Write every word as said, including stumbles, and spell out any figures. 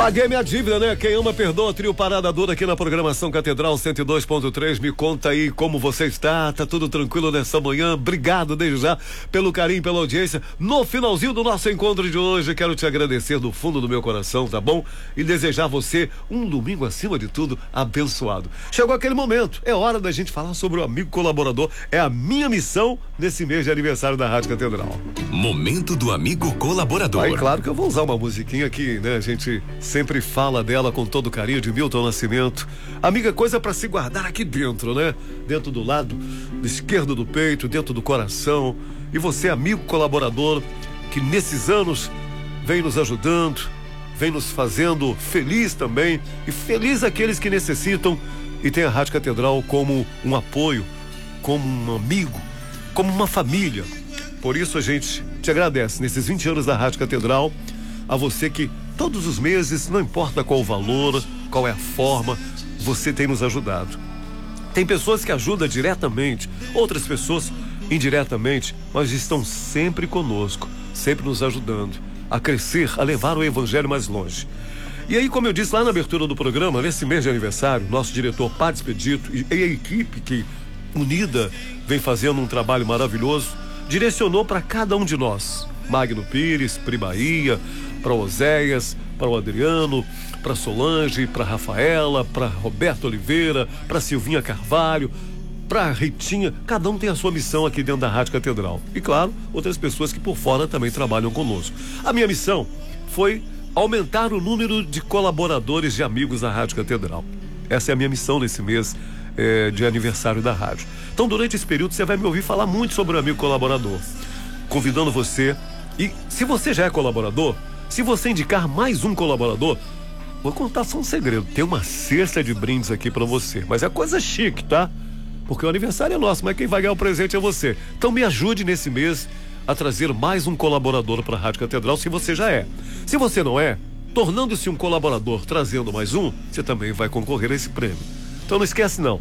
Paguei minha dívida, né? Quem ama perdoa, trio Parada Dura aqui na programação Catedral cento e dois ponto três. Me conta aí como você está, tá tudo tranquilo nessa manhã? Obrigado desde já pelo carinho, pela audiência. No finalzinho do nosso encontro de hoje, quero te agradecer do fundo do meu coração, tá bom? E desejar você um domingo, acima de tudo, abençoado. Chegou aquele momento, é hora da gente falar sobre o amigo colaborador. É a minha missão nesse mês de aniversário da Rádio Catedral. Momento do amigo colaborador. Aí, claro que eu vou usar uma musiquinha que, né, a gente sempre fala dela com todo carinho, de Milton Nascimento. Amiga, coisa pra se guardar aqui dentro, né? Dentro do lado esquerdo do peito, dentro do coração. E você, amigo colaborador, que nesses anos vem nos ajudando, vem nos fazendo feliz também. E feliz aqueles que necessitam e tem a Rádio Catedral como um apoio, como um amigo, como uma família. Por isso a gente te agradece nesses vinte anos da Rádio Catedral, a você que todos os meses, não importa qual o valor, qual é a forma, você tem nos ajudado. Tem pessoas que ajudam diretamente, outras pessoas indiretamente, mas estão sempre conosco, sempre nos ajudando a crescer, a levar o evangelho mais longe. E aí, como eu disse lá na abertura do programa, nesse mês de aniversário, nosso diretor Padre Expedito e a equipe que, unida, vem fazendo um trabalho maravilhoso, direcionou para cada um de nós, Magno Pires, Pri Bahia, para Oséias, para o Adriano, para Solange, para Rafaela, para Roberto Oliveira, para Silvinha Carvalho, para Ritinha. Cada um tem a sua missão aqui dentro da Rádio Catedral. E claro, outras pessoas que por fora também trabalham conosco. A minha missão foi aumentar o número de colaboradores e amigos da Rádio Catedral. Essa é a minha missão nesse mês é, de aniversário da rádio. Então, durante esse período, você vai me ouvir falar muito sobre o amigo colaborador, convidando você. E se você já é colaborador, se você indicar mais um colaborador, vou contar só um segredo. Tem uma cesta de brindes aqui pra você, mas é coisa chique, tá? Porque o aniversário é nosso, mas quem vai ganhar o presente é você. Então me ajude nesse mês a trazer mais um colaborador pra Rádio Catedral, se você já é. Se você não é, tornando-se um colaborador, trazendo mais um, você também vai concorrer a esse prêmio. Então não esquece não.